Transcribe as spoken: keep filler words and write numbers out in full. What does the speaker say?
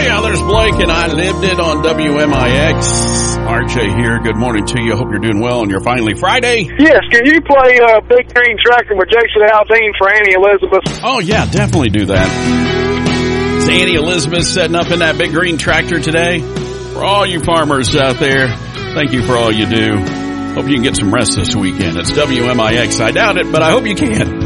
Yeah, there's Blake, and I lived it on W M I X. R J here. Good morning to you. Hope you're doing well on your finally Friday. Yes, can you play uh, Big Green Tractor with Jason Aldean for Annie Elizabeth? Oh, yeah, definitely do that. Is Annie Elizabeth setting up in that Big Green Tractor today? For all you farmers out there, thank you for all you do. Hope you can get some rest this weekend. It's W M I X. I doubt it, but I hope you can.